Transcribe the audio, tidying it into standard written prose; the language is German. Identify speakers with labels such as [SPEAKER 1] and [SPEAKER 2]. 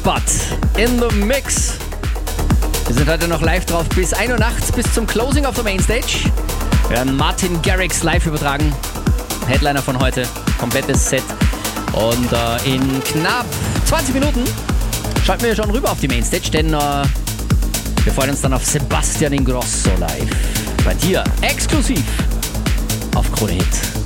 [SPEAKER 1] Spot in the Mix. Wir sind heute noch live drauf bis 1 Uhr nachts, bis zum Closing of the Mainstage. Wir werden Martin Garrix live übertragen. Headliner von heute, komplettes Set. Und in knapp 20 Minuten schalten wir schon rüber auf die Mainstage, denn wir freuen uns dann auf Sebastian Ingrosso live. Bei dir exklusiv auf Krone Hit.